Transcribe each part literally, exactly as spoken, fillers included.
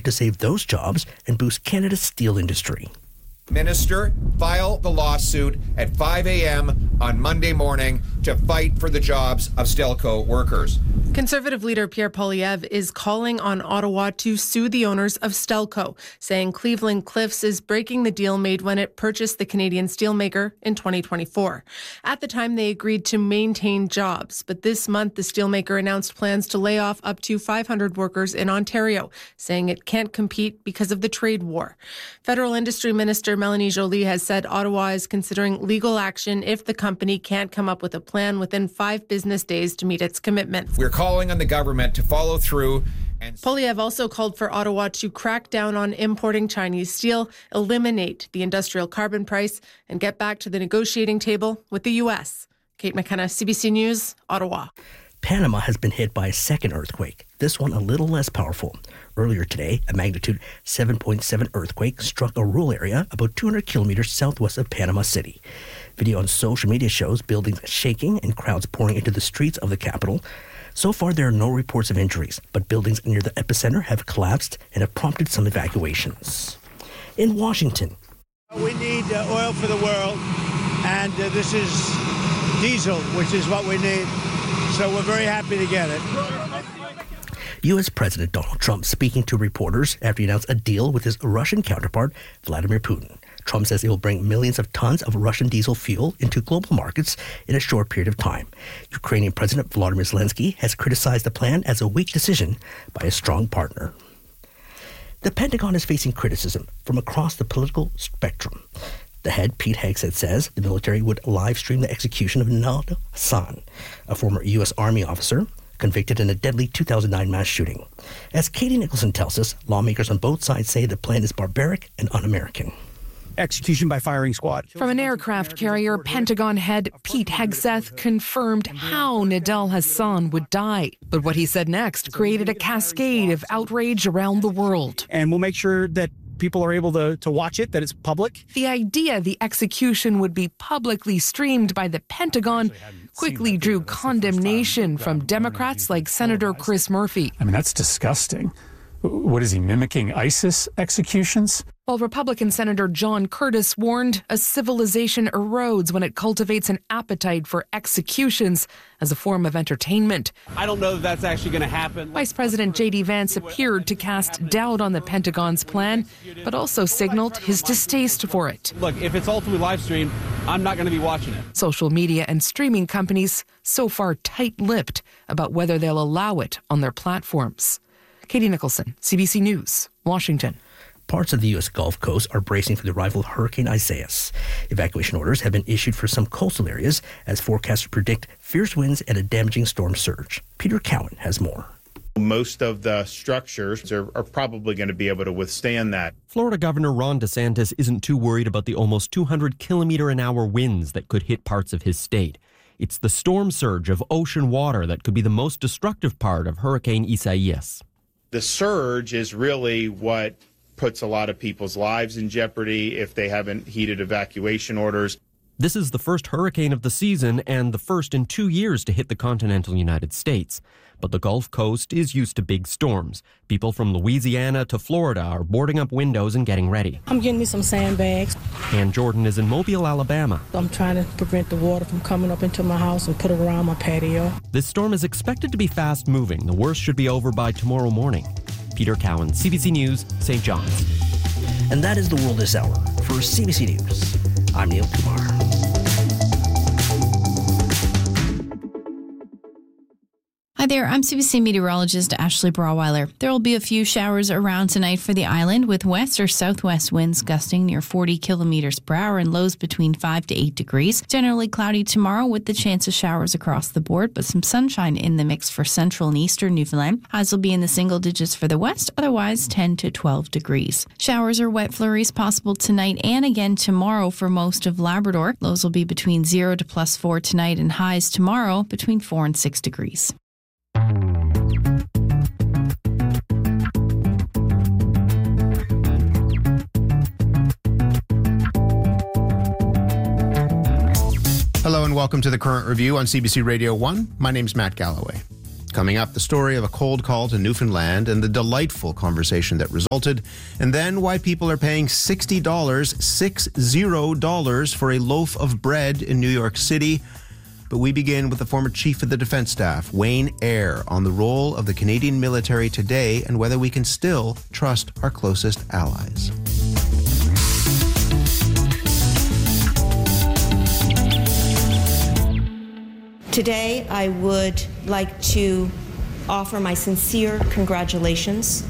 to save those jobs and boost Canada's steel industry. Minister, file the lawsuit at five a.m. on Monday morning to fight for the jobs of Stelco workers. Conservative leader Pierre Poilievre is calling on Ottawa to sue the owners of Stelco, saying Cleveland Cliffs is breaking the deal made when it purchased the Canadian steelmaker in twenty twenty-four. At the time, they agreed to maintain jobs, but this month the steelmaker announced plans to lay off up to five hundred workers in Ontario, saying it can't compete because of the trade war. Federal Industry Minister Melanie Joly has said Ottawa is considering legal action if the company can't come up with a plan within five business days to meet its commitments. We're calling on the government to follow through. And Poilievre also called for Ottawa to crack down on importing Chinese steel, eliminate the industrial carbon price, and get back to the negotiating table with the U S. Kate McKenna, C B C News, Ottawa. Panama has been hit by a second earthquake, this one a little less powerful. Earlier today, a magnitude seven point seven earthquake struck a rural area about two hundred kilometers southwest of Panama City. Video on social media shows buildings shaking and crowds pouring into the streets of the capital. So far, there are no reports of injuries, but buildings near the epicenter have collapsed and have prompted some evacuations. In Washington, we need uh, oil for the world, and uh, this is diesel, which is what we need. So we're very happy to get it. U S President Donald Trump speaking to reporters after he announced a deal with his Russian counterpart, Vladimir Putin. Trump says it will bring millions of tons of Russian diesel fuel into global markets in a short period of time. Ukrainian President Volodymyr Zelensky has criticized the plan as a weak decision by a strong partner. The Pentagon is facing criticism from across the political spectrum. The head, Pete Hegseth, says the military would live stream the execution of Naldo Hassan, a former U S Army officer convicted in a deadly two thousand nine mass shooting. As Katie Nicholson tells us, lawmakers on both sides say the plan is barbaric and un-American. Execution by firing squad. From an aircraft carrier, Pentagon head Pete Hegseth confirmed how Nidal Hassan would die. But what he said next created a cascade of outrage around the world. And we'll make sure that people are able to, to watch it, that it's public. The idea the execution would be publicly streamed by the Pentagon quickly drew condemnation from Democrats like Senator Chris Murphy. I mean, that's disgusting. What is he, mimicking ISIS executions? While Republican Senator John Curtis warned a civilization erodes when it cultivates an appetite for executions as a form of entertainment. I don't know that that's actually going to happen. Vice President J D Vance appeared to cast doubt on the Pentagon's plan, but also signaled his distaste for it. Look, if it's ultimately live streamed, I'm not going to be watching it. Social media and streaming companies so far tight-lipped about whether they'll allow it on their platforms. Katie Nicholson, C B C News, Washington. Parts of the U S Gulf Coast are bracing for the arrival of Hurricane Isaias. Evacuation orders have been issued for some coastal areas as forecasters predict fierce winds and a damaging storm surge. Peter Cowan has more. Most of the structures are, are probably going to be able to withstand that. Florida Governor Ron DeSantis isn't too worried about the almost two hundred kilometer an hour winds that could hit parts of his state. It's the storm surge of ocean water that could be the most destructive part of Hurricane Isaias. The surge is really what puts a lot of people's lives in jeopardy if they haven't heeded evacuation orders. This is the first hurricane of the season and the first in two years to hit the continental United States. But the Gulf Coast is used to big storms. People from Louisiana to Florida are boarding up windows and getting ready. I'm getting me some sandbags. Ann Jordan is in Mobile, Alabama. I'm trying to prevent the water from coming up into my house and put it around my patio. This storm is expected to be fast-moving. The worst should be over by tomorrow morning. Peter Cowan, C B C News, Saint John's. And that is the world this hour. For C B C News, I'm Neil Kumar. Hi there, I'm C B C meteorologist Ashley Brawweiler. There will be a few showers around tonight for the island with west or southwest winds gusting near forty kilometers per hour and lows between five to eight degrees. Generally cloudy tomorrow with the chance of showers across the board, but some sunshine in the mix for central and eastern Newfoundland. Highs will be in the single digits for the west, otherwise ten to twelve degrees. Showers or wet flurries possible tonight and again tomorrow for most of Labrador. Lows will be between zero to plus four tonight and highs tomorrow between four and six degrees. Hello and welcome to the Current Review on C B C Radio one. My name's Matt Galloway. Coming up, the story of a cold call to Newfoundland and the delightful conversation that resulted, and then why people are paying sixty dollars, six zero dollars for a loaf of bread in New York City. But we begin with the former Chief of the Defense Staff, Wayne Eyre, on the role of the Canadian military today and whether we can still trust our closest allies. Today, I would like to offer my sincere congratulations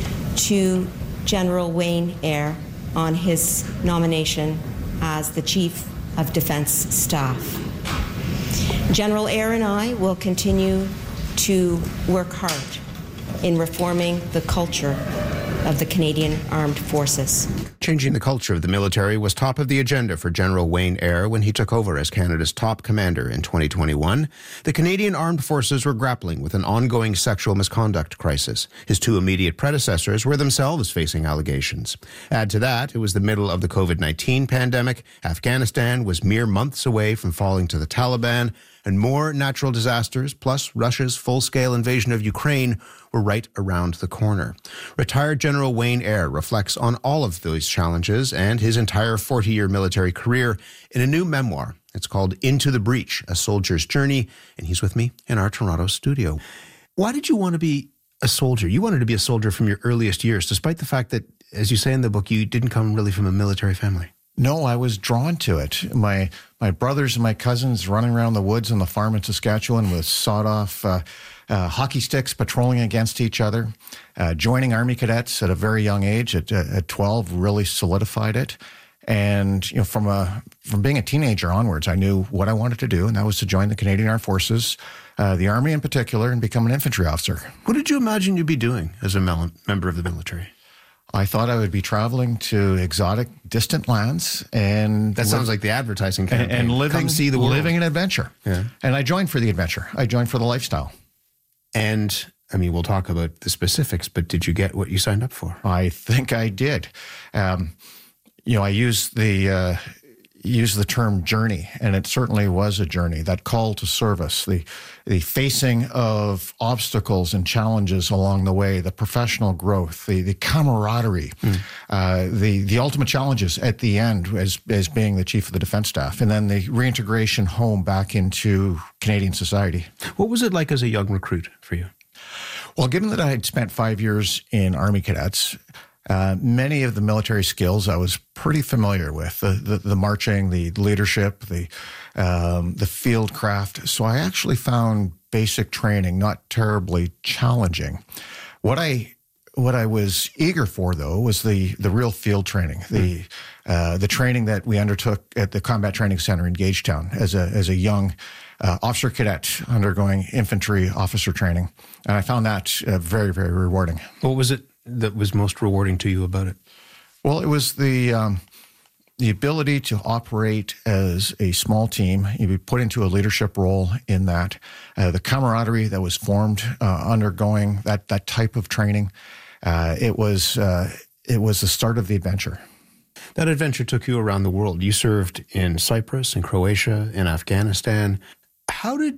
to General Wayne Eyre on his nomination as the Chief of Defense Staff. General Eyre and I will continue to work hard in reforming the culture of the Canadian Armed Forces. Changing the culture of the military was top of the agenda for General Wayne Eyre when he took over as Canada's top commander in twenty twenty-one. The Canadian Armed Forces were grappling with an ongoing sexual misconduct crisis. His two immediate predecessors were themselves facing allegations. Add to that, it was the middle of the COVID nineteen pandemic, Afghanistan was mere months away from falling to the Taliban, and more natural disasters, plus Russia's full-scale invasion of Ukraine, were right around the corner. Retired General Wayne Eyre reflects on all of those challenges and his entire forty-year military career in a new memoir. It's called Into the Breach, A Soldier's Journey, and he's with me in our Toronto studio. Why did you want to be a soldier? You wanted to be a soldier from your earliest years, despite the fact that, as you say in the book, you didn't come really from a military family. No, I was drawn to it. My my brothers and my cousins running around the woods on the farm in Saskatchewan with sawed-off uh, uh, hockey sticks, patrolling against each other. Uh, joining Army Cadets at a very young age, at, at twelve, really solidified it. And you know, from a from being a teenager onwards, I knew what I wanted to do, and that was to join the Canadian Armed Forces, uh, the Army in particular, and become an infantry officer. What did you imagine you'd be doing as a mel- member of the military? I thought I would be traveling to exotic, distant lands, and that sounds like the advertising campaign. And, and living, Come see the world. living an adventure. Yeah. And I joined for the adventure. I joined for the lifestyle. And I mean, we'll talk about the specifics, but did you get what you signed up for? I think I did. Um, you know, I used the uh, used the term journey, and it certainly was a journey. That call to service, the the facing of obstacles and challenges along the way, the professional growth, the the camaraderie, mm. uh, the the ultimate challenges at the end as as being the Chief of the Defense Staff, and then the reintegration home back into Canadian society. What was it like as a young recruit for you? Well, given that I had spent five years in Army Cadets, Uh, many of the military skills I was pretty familiar with, the the, the marching, the leadership, the um, the field craft. So I actually found basic training not terribly challenging. What I what I was eager for, though, was the the real field training, the uh, the training that we undertook at the Combat Training Center in Gagetown as a as a young uh, officer cadet undergoing infantry officer training, and I found that uh, very very rewarding. What was it that was most rewarding to you about it? Well, it was the um, the ability to operate as a small team. You'd be put into a leadership role in that. Uh, the camaraderie that was formed uh, undergoing that that type of training. Uh, it was uh, it was the start of the adventure. That adventure took you around the world. You served in Cyprus, in Croatia, in Afghanistan. How did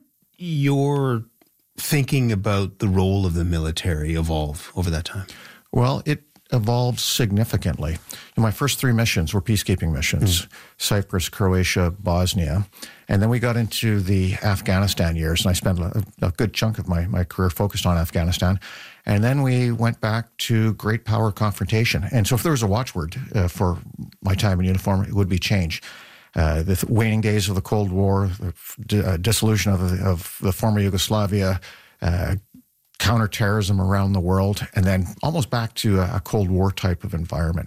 your thinking about the role of the military evolve over that time? Well, it evolved significantly. My first three missions were peacekeeping missions, mm. Cyprus, Croatia, Bosnia. And then we got into the Afghanistan years, and I spent a, a good chunk of my, my career focused on Afghanistan. And then we went back to great power confrontation. And so if there was a watchword uh, for my time in uniform, it would be change. Uh, the th- waning days of the Cold War, the d- uh, dissolution of the, of the former Yugoslavia, uh, counterterrorism around the world, and then almost back to a, a Cold War type of environment.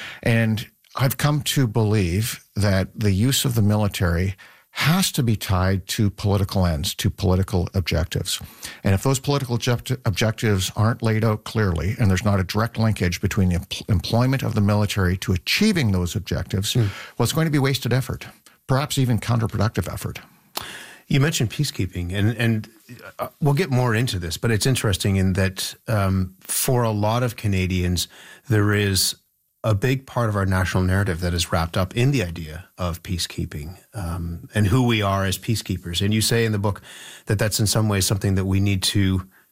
And I've come to believe that the use of the military has to be tied to political ends, to political objectives. And if those political object- objectives aren't laid out clearly, and there's not a direct linkage between the em- employment of the military to achieving those objectives, mm. well, it's going to be wasted effort, perhaps even counterproductive effort. You mentioned peacekeeping, and, and we'll get more into this, but it's interesting in that um, for a lot of Canadians, there is a big part of our national narrative that is wrapped up in the idea of peacekeeping um, and who we are as peacekeepers. And you say in the book that that's in some ways something that we need to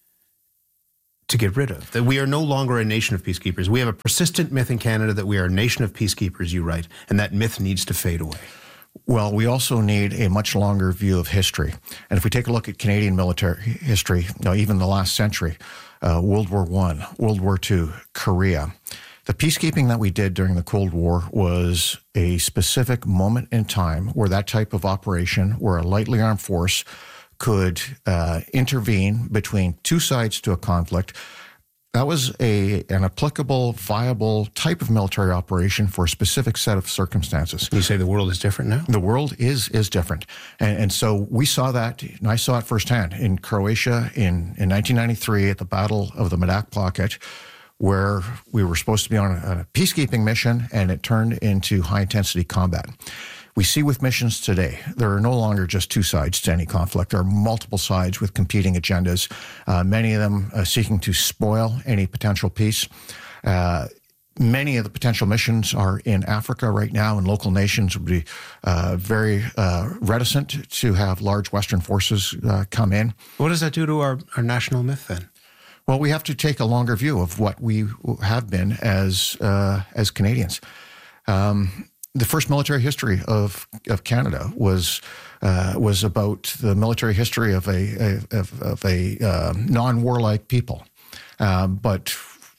to get rid of? That we are no longer a nation of peacekeepers. We have a persistent myth in Canada that we are a nation of peacekeepers, you write, and that myth needs to fade away. Well, we also need a much longer view of history. And if we take a look at Canadian military history, you know, even the last century, uh, World War One, World War Two, Korea, the peacekeeping that we did during the Cold War was a specific moment in time where that type of operation, where a lightly armed force could uh, intervene between two sides to a conflict. That was a an applicable, viable type of military operation for a specific set of circumstances. You say the world is different now? The world is is different. And, and so we saw that, and I saw it firsthand in Croatia in, in nineteen ninety-three at the Battle of the Medak Pocket, where we were supposed to be on a, a peacekeeping mission, and it turned into high-intensity combat. We see with missions today, there are no longer just two sides to any conflict. There are multiple sides with competing agendas, uh, many of them uh, seeking to spoil any potential peace. Uh, many of the potential missions are in Africa right now, and local nations would be uh, very uh, reticent to have large Western forces uh, come in. What does that do to our, our national myth then? Well, we have to take a longer view of what we have been as uh, as Canadians. Um, the first military history of of Canada was uh, was about the military history of a, a of, of a uh, non-warlike people, uh, but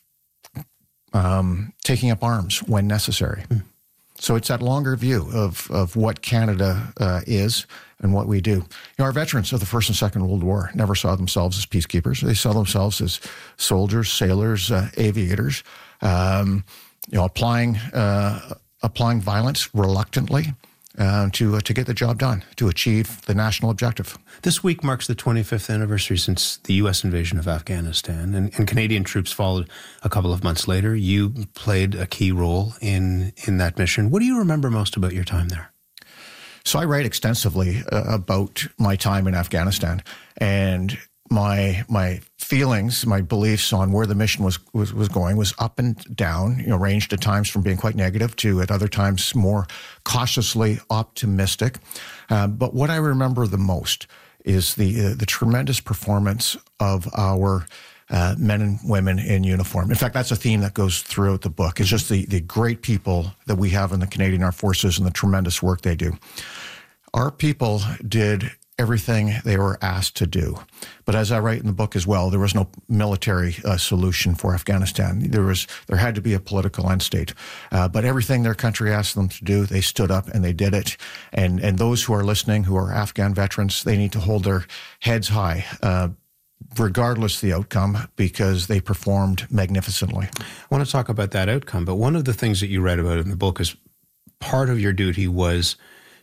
um, taking up arms when necessary. Mm. So it's that longer view of of what Canada uh, is and what we do. You know, our veterans of the First and Second World War never saw themselves as peacekeepers. They saw themselves as soldiers, sailors, uh, aviators, um, you know, applying uh, applying violence reluctantly uh, to uh, to get the job done, to achieve the national objective. This week marks the twenty-fifth anniversary since the U S invasion of Afghanistan, and, and Canadian troops followed a couple of months later. You played a key role in in that mission. What do you remember most about your time there? So I write extensively uh, about my time in Afghanistan, and my my feelings, my beliefs on where the mission was, was was going was up and down, you know, ranged at times from being quite negative to at other times more cautiously optimistic. Uh, but what I remember the most is the uh, the tremendous performance of our uh, men and women in uniform. In fact, that's a theme that goes throughout the book. It's just the the great people that we have in the Canadian Armed Forces and the tremendous work they do. Our people did everything they were asked to do. But as I write in the book as well, there was no military uh, solution for Afghanistan. There was, there had to be a political end state. Uh, but everything their country asked them to do, they stood up and they did it. And, and those who are listening, who are Afghan veterans, they need to hold their heads high, uh, regardless of the outcome, because they performed magnificently. I want to talk about that outcome, but one of the things that you read about in the book is part of your duty was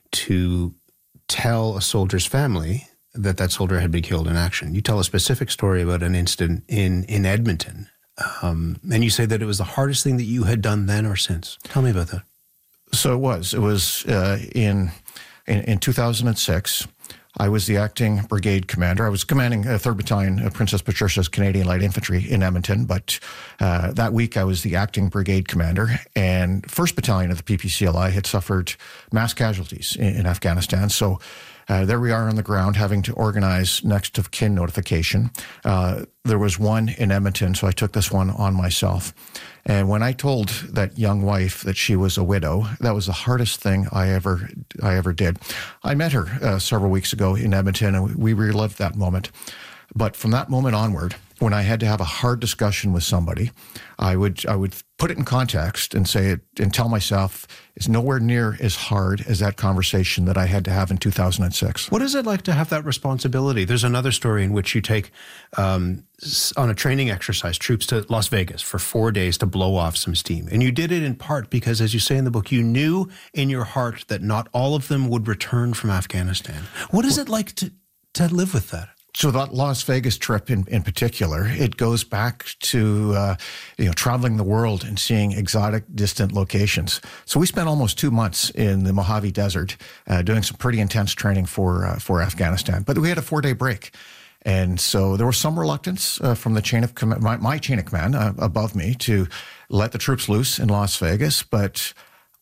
to tell a soldier's family that that soldier had been killed in action. You tell a specific story about an incident in, in Edmonton, um, and you say that it was the hardest thing that you had done then or since. Tell me about that. So it was. It was uh, in, in in two thousand six. I was the acting brigade commander. I was commanding a third Battalion, Princess Patricia's Canadian Light Infantry in Edmonton, but uh, that week I was the acting brigade commander, and first Battalion of the P P C L I had suffered mass casualties in, in Afghanistan. So uh, there we are on the ground having to organize next of kin notification. Uh, there was one in Edmonton, so I took this one on myself. And when I told that young wife that she was a widow, that was the hardest thing I ever I ever did. I met her uh, several weeks ago in Edmonton, and we relived that moment. But from that moment onward, when I had to have a hard discussion with somebody, I would I would put it in context and say it and tell myself it's nowhere near as hard as that conversation that I had to have in two thousand six. What is it like to have that responsibility? There's another story in which you take, um, on a training exercise, troops to Las Vegas for four days to blow off some steam. And you did it in part because, as you say in the book, you knew in your heart that not all of them would return from Afghanistan. What is it like to, to live with that? So that Las Vegas trip in, in particular, it goes back to, uh, you know, traveling the world and seeing exotic, distant locations. So we spent almost two months in the Mojave Desert uh, doing some pretty intense training for uh, for Afghanistan. But we had a four-day break. And so there was some reluctance uh, from the chain of command, my, my chain of command uh, above me to let the troops loose in Las Vegas. But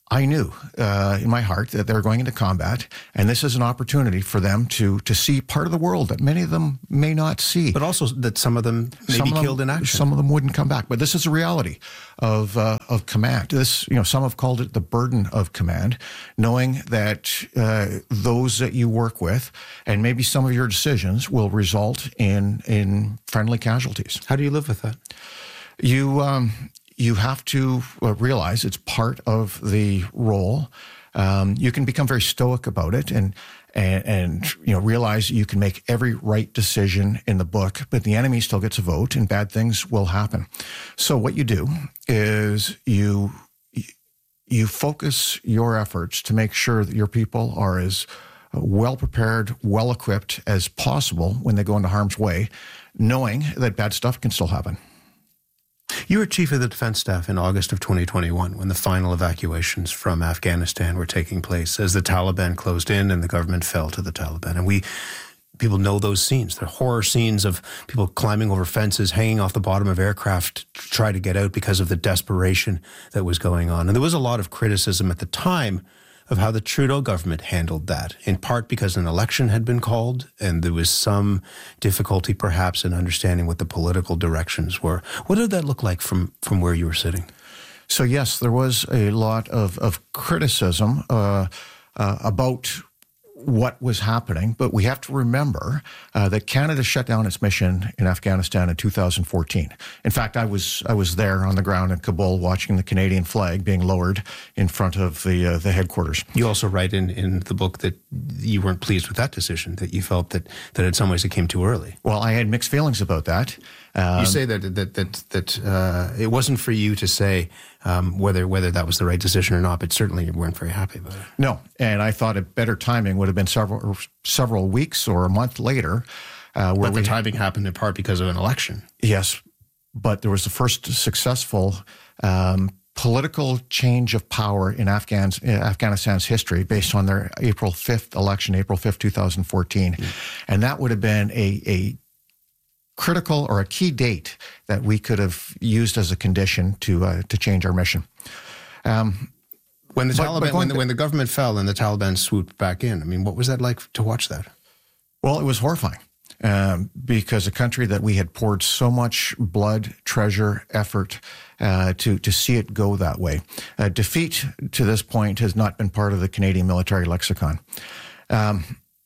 I knew uh, in my heart that they're going into combat, and this is an opportunity for them to to see part of the world that many of them may not see. But also that some of them may some be them, killed in action. Some of them wouldn't come back. But this is a reality of uh, of command. This, you know, some have called it the burden of command, knowing that uh, those that you work with and maybe some of your decisions will result in in friendly casualties. How do you live with that? You. Um, You have to uh, realize it's part of the role. Um, you can become very stoic about it, and, and and you know realize you can make every right decision in the book, but the enemy still gets a vote, and bad things will happen. So what you do is you you focus your efforts to make sure that your people are as well prepared, well equipped as possible when they go into harm's way, knowing that bad stuff can still happen. You were chief of the defense staff in August of twenty twenty-one when the final evacuations from Afghanistan were taking place as the Taliban closed in and the government fell to the Taliban. And we, people know those scenes. They're horror scenes of people climbing over fences, hanging off the bottom of aircraft to try to get out because of the desperation that was going on. And there was a lot of criticism at the time of how the Trudeau government handled that, in part because an election had been called and there was some difficulty perhaps in understanding what the political directions were. What did that look like from, from where you were sitting? So yes, there was a lot of, of criticism uh, uh, about what was happening, but we have to remember uh, that Canada shut down its mission in Afghanistan in two thousand fourteen. In fact, I was I was there on the ground in Kabul watching the Canadian flag being lowered in front of the uh, the headquarters. You also write in, in the book that you weren't pleased with that decision, that you felt that, that in some ways it came too early. Well, I had mixed feelings about that. Um, you say that that that that uh, it wasn't for you to say um, whether whether that was the right decision or not, but certainly you weren't very happy about it. No, and I thought a better timing would have been several several weeks or a month later. Uh, where but the we, timing happened in part because of an election. Yes, but there was the first successful um, political change of power in Afghans, in Afghanistan's history based on their April fifth election, April fifth, two thousand fourteen. Mm. And that would have been a, a critical or a key date that we could have used as a condition to uh, to change our mission. Um, when the but, Taliban, but when, the, when the government fell and the Taliban swooped back in, I mean, what was that like to watch that? Well, it was horrifying. Um, because a country that we had poured so much blood, treasure, effort uh, to to see it go that way. Uh, defeat to this point has not been part of the Canadian military lexicon. Um,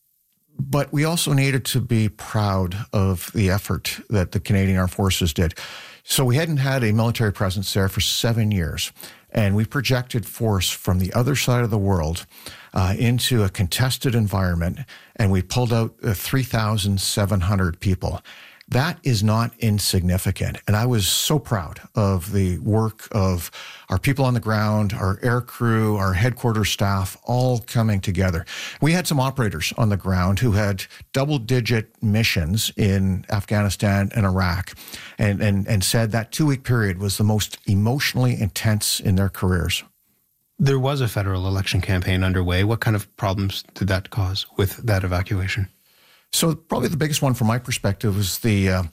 but we also needed to be proud of the effort that the Canadian Armed Forces did. So we hadn't had a military presence there for seven years. And we projected force from the other side of the world uh, into a contested environment, and we pulled out uh, three thousand seven hundred people. That is not insignificant. And I was so proud of the work of our people on the ground, our air crew, our headquarters staff, all coming together. We had some operators on the ground who had double-digit missions in Afghanistan and Iraq, and, and, and said that two-week period was the most emotionally intense in their careers. There was a federal election campaign underway. What kind of problems did that cause with that evacuation? So probably the biggest one from my perspective was the uh,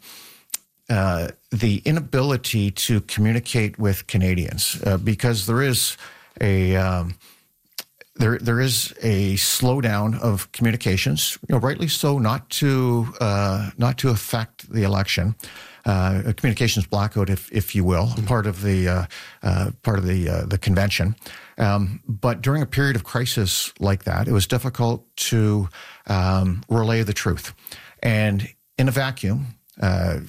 uh, the inability to communicate with Canadians uh, because there is a um, there there is a slowdown of communications. You know, rightly so, not to uh, not to affect the election. Uh, a communications blackout, if if you will, mm-hmm. part of the uh, uh, part of the uh, the convention. Um, but during a period of crisis like that, it was difficult to um, relay the truth. And in a vacuum, uh,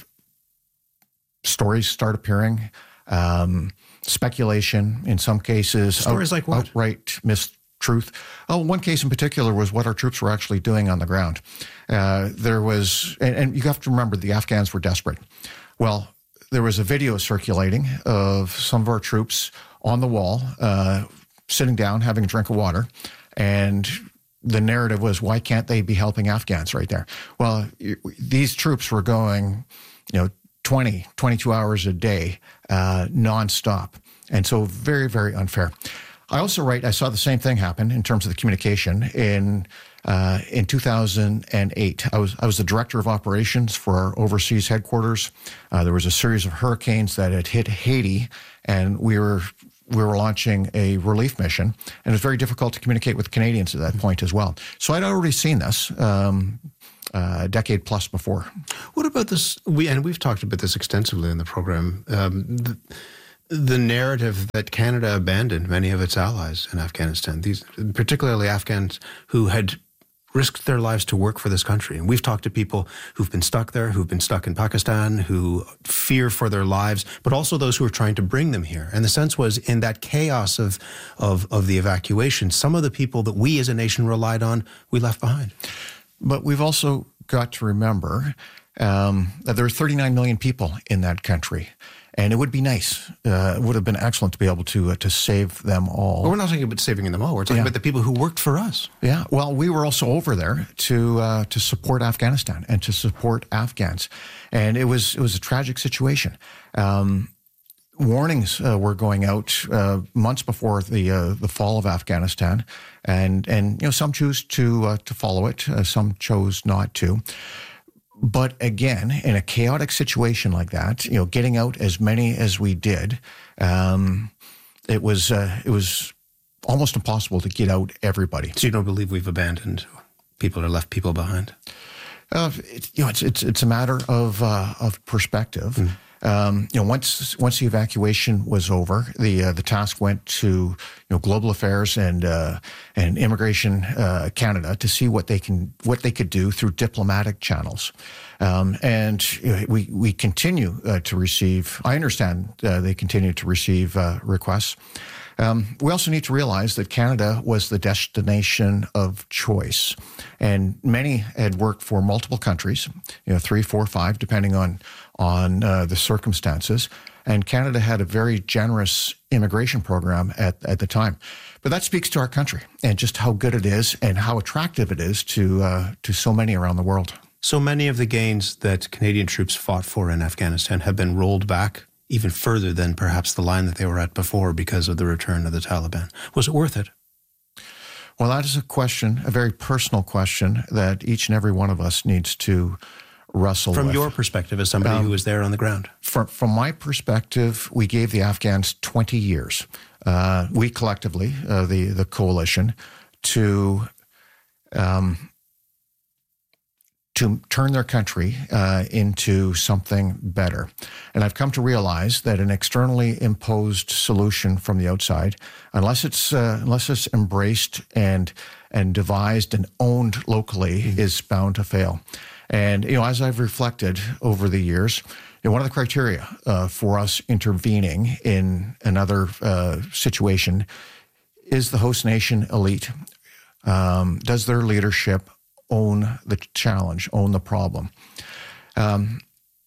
stories start appearing, um, speculation in some cases. Stories out, like what? Outright mistruth. Oh, one case in particular was what our troops were actually doing on the ground. Uh, there was, and, and you have to remember, the Afghans were desperate. Well, there was a video circulating of some of our troops on the wall, uh, sitting down, having a drink of water, and the narrative was, why can't they be helping Afghans right there? Well, these troops were going, you know, twenty, twenty-two hours a day, uh, nonstop. And so very, very unfair. I also write, I saw the same thing happen in terms of the communication in uh, in two thousand eight. I was I was the director of operations for our overseas headquarters. Uh, there was a series of hurricanes that had hit Haiti and we were we were launching a relief mission, and it was very difficult to communicate with Canadians at that point as well. So I'd already seen this um, uh, a decade plus before. What about this? We and we've talked about this extensively in the program. Um, the, the narrative that Canada abandoned many of its allies in Afghanistan, these particularly Afghans who had risked their lives to work for this country. And we've talked to people who've been stuck there, who've been stuck in Pakistan, who fear for their lives, but also those who are trying to bring them here. And the sense was, in that chaos of, of, of the evacuation, some of the people that we as a nation relied on, we left behind. But we've also got to remember um, that there are thirty-nine million people in that country. And it would be nice. Uh, it would have been excellent to be able to uh, to save them all. Well, we're not talking about saving them all. We're talking yeah. about the people who worked for us. Yeah. Well, we were also over there to uh, to support Afghanistan and to support Afghans, and it was it was a tragic situation. Um, warnings uh, were going out uh, months before the uh, the fall of Afghanistan, and and you know some choose to uh, to follow it, uh, some chose not to. But again, in a chaotic situation like that, you know, getting out as many as we did, um, it was uh, it was almost impossible to get out everybody. So you don't believe we've abandoned people or left people behind? Uh, it, you know, it's it's it's a matter of uh, of perspective. Mm. Um, you know, once once the evacuation was over, the uh, the task went to you know Global Affairs and uh, and Immigration uh, Canada to see what they can what they could do through diplomatic channels, um, and you know, we we continue uh, to receive. I understand uh, they continue to receive uh, requests. Um, we also need to realize that Canada was the destination of choice, and many had worked for multiple countries, you know, three, four, five, depending on on uh, the circumstances. And Canada had a very generous immigration program at, at the time. But that speaks to our country and just how good it is and how attractive it is to uh, to so many around the world. So many of the gains that Canadian troops fought for in Afghanistan have been rolled back even further than perhaps the line that they were at before because of the return of the Taliban. Was it worth it? Well, that is a question, a very personal question that each and every one of us needs to wrestle From with. your perspective as somebody um, who was there on the ground. From, from my perspective, we gave the Afghans twenty years. Uh, we collectively, uh, the, the coalition, to... Um, to turn their country uh, into something better. And I've come to realize that an externally imposed solution from the outside, unless it's uh, unless it's embraced and and devised and owned locally, mm-hmm. is bound to fail. And you know, as I've reflected over the years, you know, one of the criteria uh, for us intervening in another uh, situation is the host nation elite. Um, does their leadership own the challenge, own the problem? Um,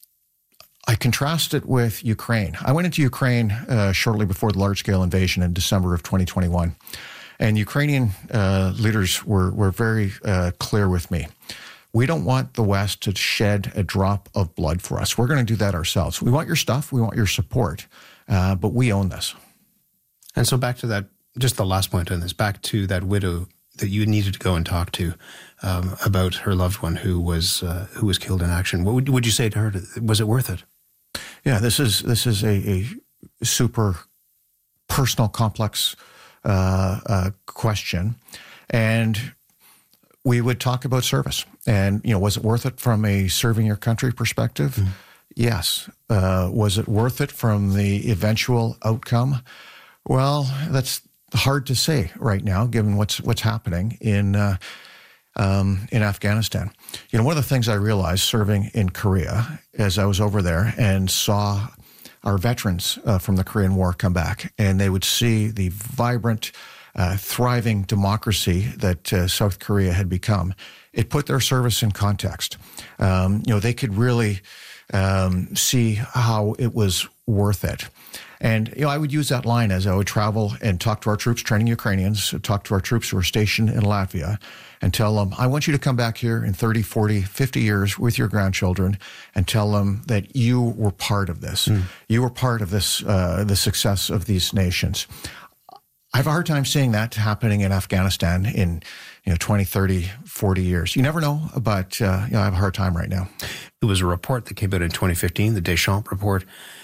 I contrast it with Ukraine. I went into Ukraine uh, shortly before the large-scale invasion in December of twenty twenty-one, and Ukrainian uh, leaders were, were very uh, clear with me. We don't want the West to shed a drop of blood for us. We're going to do that ourselves. We want your stuff. We want your support, uh, but we own this. And so back to that, just the last point on this, back to that widow that you needed to go and talk to um, about her loved one who was uh, who was killed in action. What would, would you say to her? Was it worth it? Yeah, this is this is a, a super personal, complex uh, uh, question, and we would talk about service. And you know, was it worth it from a serving your country perspective? Mm-hmm. Yes. Uh, was it worth it from the eventual outcome? Well, that's hard to say right now, given what's what's happening in uh, um, in Afghanistan. You know, one of the things I realized serving in Korea, as I was over there and saw our veterans uh, from the Korean War come back, and they would see the vibrant, uh, thriving democracy that uh, South Korea had become. It put their service in context. Um, you know, they could really um, see how it was worth it. And, you know, I would use that line as I would travel and talk to our troops training Ukrainians, talk to our troops who are stationed in Latvia, and tell them, I want you to come back here in thirty, forty, fifty years with your grandchildren and tell them that you were part of this. Mm. You were part of this, uh, the success of these nations. I have a hard time seeing that happening in Afghanistan in, you know, twenty, thirty, forty years. You never know, but uh, you know, I have a hard time right now. It was a report that came out in twenty fifteen, the Deschamps report,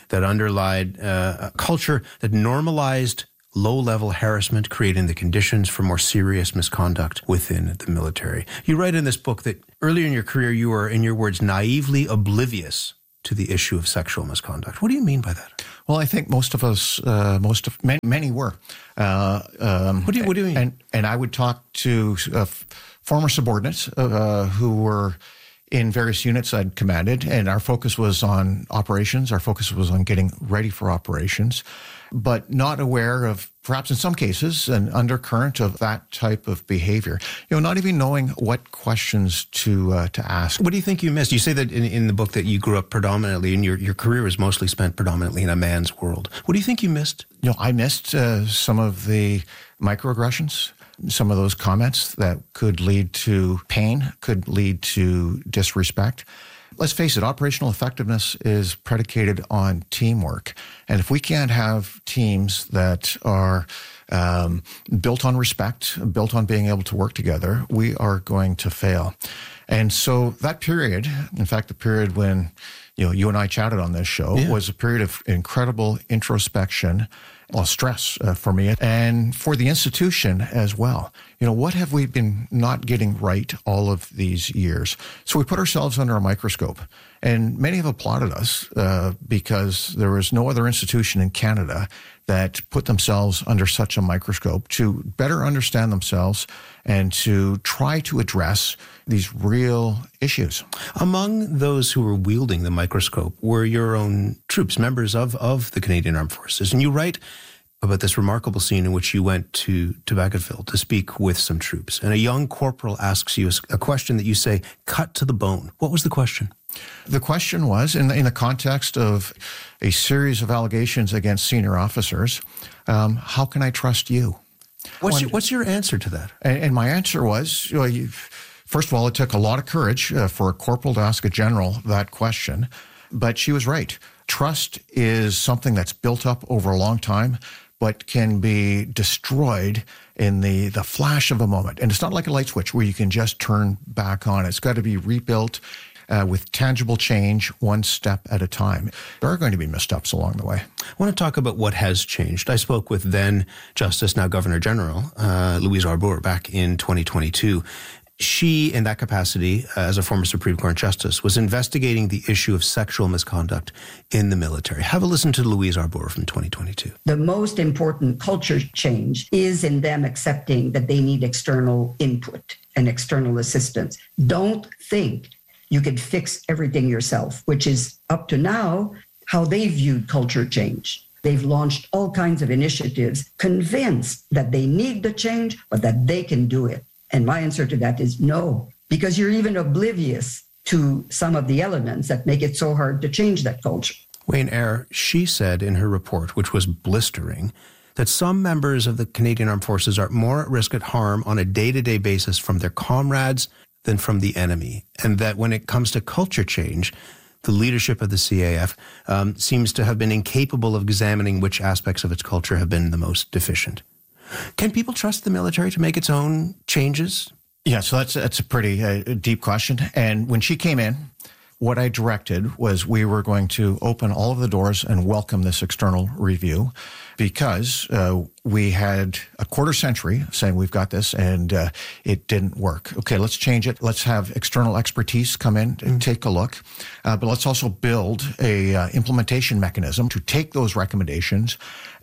that underlied uh, a culture that normalized low-level harassment, creating the conditions for more serious misconduct within the military. You write in this book that earlier in your career, you were, in your words, naively oblivious to the issue of sexual misconduct. What do you mean by that? Well, I think most of us, uh, most of many, many were. Uh, um, what do you What do you mean? And and I would talk to uh, former subordinates uh, who were in various units I'd commanded, and our focus was on operations. Our focus was on getting ready for operations, but not aware of, perhaps in some cases, an undercurrent of that type of behavior. You know, not even knowing what questions to uh, to ask. What do you think you missed? You say that in, in the book that you grew up predominantly, and your, your career was mostly spent predominantly in a man's world. What do you think you missed? You know, I missed uh, some of the microaggressions, some of those comments that could lead to pain, could lead to disrespect. Let's face it, operational effectiveness is predicated on teamwork. And if we can't have teams that are um, built on respect, built on being able to work together, we are going to fail. And so that period, in fact, the period when you know you and I chatted on this show, yeah. was a period of incredible introspection, well, stress uh, for me and for the institution as well. You know, what have we been not getting right all of these years? So we put ourselves under a microscope, and many have applauded us uh, because there was no other institution in Canada that put themselves under such a microscope to better understand themselves and to try to address these real issues. Among those who were wielding the microscope were your own troops, members of, of the Canadian Armed Forces. And you write about this remarkable scene in which you went to, to Bagotville to speak with some troops. And a young corporal asks you a question that you say, cut to the bone. What was the question? The question was, in the, in the context of a series of allegations against senior officers, um, how can I trust you? What's, when, your, what's your answer to that? And, and my answer was, you know, you, first of all, it took a lot of courage uh, for a corporal to ask a general that question, but she was right. Trust is something that's built up over a long time, but can be destroyed in the, the flash of a moment. And it's not like a light switch where you can just turn back on. It's got to be rebuilt uh, with tangible change, one step at a time. There are going to be missteps along the way. I want to talk about what has changed. I spoke with then Justice, now Governor General, uh, Louise Arbour, back in twenty twenty-two. She, in that capacity, uh, as a former Supreme Court Justice, was investigating the issue of sexual misconduct in the military. Have a listen to Louise Arbour from twenty twenty-two. The most important culture change is in them accepting that they need external input and external assistance. Don't think you can fix everything yourself, which is up to now how they viewed culture change. They've launched all kinds of initiatives, convinced that they need the change, but that they can do it. And my answer to that is no, because you're even oblivious to some of the elements that make it so hard to change that culture. Wayne Eyre, she said in her report, which was blistering, that some members of the Canadian Armed Forces are more at risk of harm on a day-to-day basis from their comrades than from the enemy. And that when it comes to culture change, the leadership of the C A F um, seems to have been incapable of examining which aspects of its culture have been the most deficient. Can people trust the military to make its own changes? Yeah, so that's that's a pretty uh, deep question. And when she came in, what I directed was we were going to open all of the doors and welcome this external review because uh, we had a quarter century saying we've got this and uh, it didn't work. Okay, let's change it. Let's have external expertise come in and mm. take a look. Uh, but let's also build a uh, implementation mechanism to take those recommendations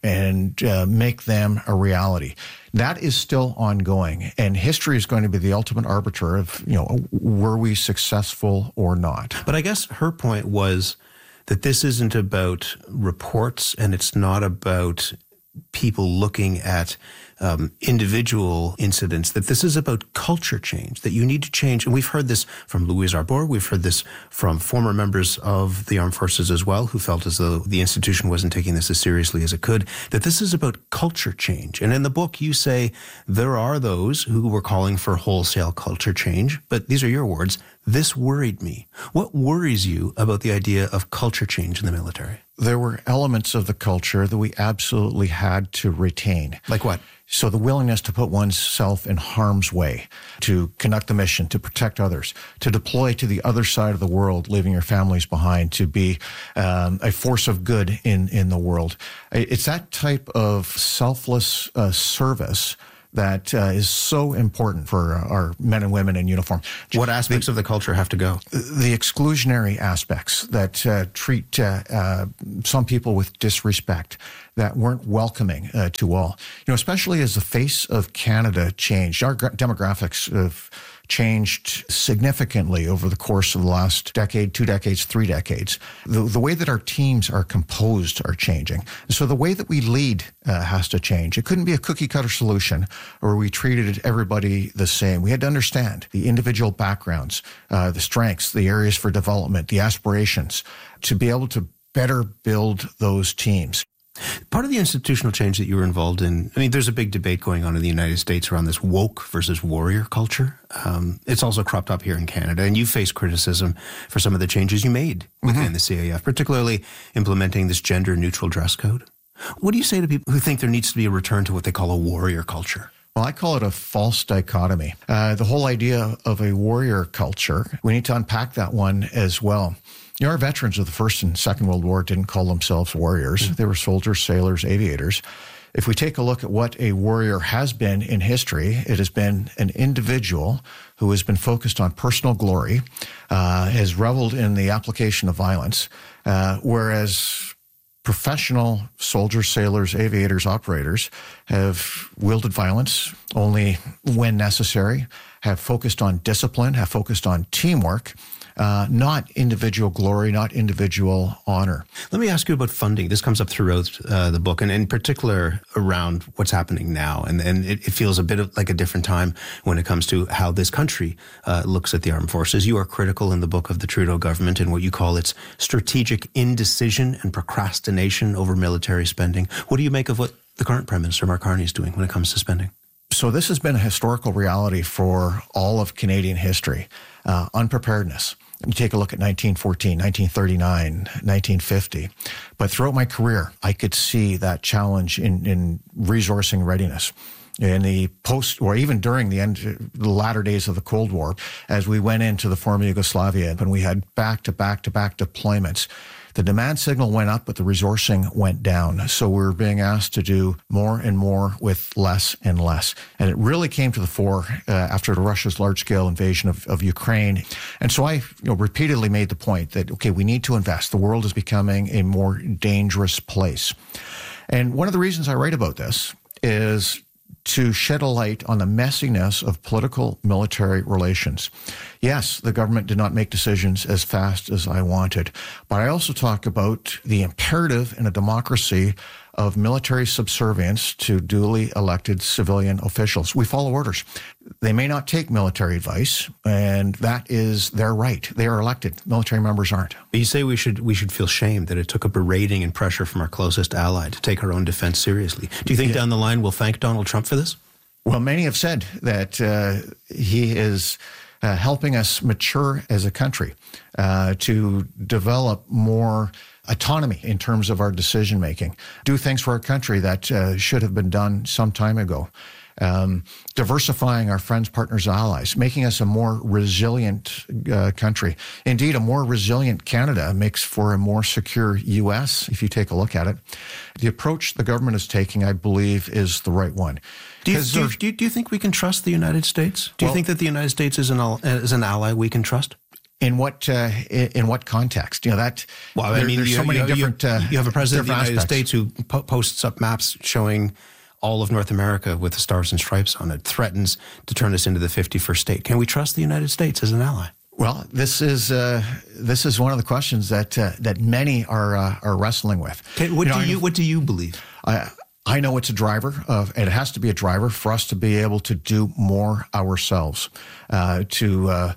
and uh, make them a reality. That is still ongoing, and history is going to be the ultimate arbiter of, you know, were we successful or not. But I guess her point was that this isn't about reports, and it's not about people looking at um, individual incidents, that this is about culture change, that you need to change. And we've heard this from Louise Arbour. We've heard this from former members of the armed forces as well, who felt as though the institution wasn't taking this as seriously as it could, that this is about culture change. And in the book, you say there are those who were calling for wholesale culture change, but these are your words. This worried me. What worries you about the idea of culture change in the military? There were elements of the culture that we absolutely had to retain. Like what? So the willingness to put oneself in harm's way, to conduct the mission, to protect others, to deploy to the other side of the world, leaving your families behind, to be um, a force of good in, in the world. It's that type of selfless uh, service that uh, is so important for our men and women in uniform. What aspects the, of the culture have to go? The exclusionary aspects that uh, treat uh, uh, some people with disrespect, that weren't welcoming uh, to all. You know, especially as the face of Canada changed, our demographics have changed significantly over the course of the last decade, two decades, three decades. The, the way that our teams are composed are changing. So the way that we lead uh, has to change. It couldn't be a cookie-cutter solution where we treated everybody the same. We had to understand the individual backgrounds, uh, the strengths, the areas for development, the aspirations, to be able to better build those teams. Part of the institutional change that you were involved in, I mean, there's a big debate going on in the United States around this woke versus warrior culture. Um, it's also cropped up here in Canada, and you faced criticism for some of the changes you made within mm-hmm. the C A F, particularly implementing this gender-neutral dress code. What do you say to people who think there needs to be a return to what they call a warrior culture? Well, I call it a false dichotomy. Uh, the whole idea of a warrior culture, we need to unpack that one as well. You know, our veterans of the First and Second World War didn't call themselves warriors. Mm-hmm. They were soldiers, sailors, aviators. If we take a look at what a warrior has been in history, it has been an individual who has been focused on personal glory, uh, has reveled in the application of violence, uh, whereas professional soldiers, sailors, aviators, operators have wielded violence only when necessary, have focused on discipline, have focused on teamwork, Uh, not individual glory, not individual honor. Let me ask you about funding. This comes up throughout uh, the book, and in particular around what's happening now. And, and it, it feels a bit of like a different time when it comes to how this country uh, looks at the armed forces. You are critical in the book of the Trudeau government and what you call its strategic indecision and procrastination over military spending. What do you make of what the current Prime Minister, Mark Carney, is doing when it comes to spending? So this has been a historical reality for all of Canadian history, uh, unpreparedness. You take a look at nineteen fourteen, nineteen thirty-nine, nineteen fifty. But throughout my career, I could see that challenge in, in resourcing readiness. In the post, or even during the end, the latter days of the Cold War, as we went into the former Yugoslavia, and we had back-to-back-to-back deployments, the demand signal went up, but the resourcing went down. So we were being asked to do more and more with less and less. And it really came to the fore uh, after Russia's large-scale invasion of, of Ukraine. And so I you know, repeatedly made the point that, okay, we need to invest. The world is becoming a more dangerous place. And one of the reasons I write about this is to shed a light on the messiness of political-military relations. Yes, the government did not make decisions as fast as I wanted, but I also talk about the imperative in a democracy of military subservience to duly elected civilian officials. We follow orders. They may not take military advice, and that is their right. They are elected. Military members aren't. But you say we should we should feel shame that it took a berating and pressure from our closest ally to take our own defense seriously. Do you think yeah. down the line we'll thank Donald Trump for this? Well, many have said that uh, he is uh, helping us mature as a country uh, to develop more autonomy in terms of our decision making, do things for our country that uh, should have been done some time ago, um, diversifying our friends, partners, allies, making us a more resilient uh, country. Indeed, a more resilient Canada makes for a more secure U S, if you take a look at it. The approach the government is taking, I believe, is the right one. Do you, do, you, do you think we can trust the United States? Do you well, think that the United States is an, is an ally we can trust? In what uh, in what context? You know that. Well, there, I mean, there's you, so many you, different. You, uh, you have a president of the United aspects. States who po- posts up maps showing all of North America with the stars and stripes on it, threatens to turn us into the fifty-first state. Can we trust the United States as an ally? Well, this is uh, this is one of the questions that uh, that many are uh, are wrestling with. Okay, what you do know, you what do you believe? I, I know it's a driver, of, and it has to be a driver for us to be able to do more ourselves, uh, to. Uh,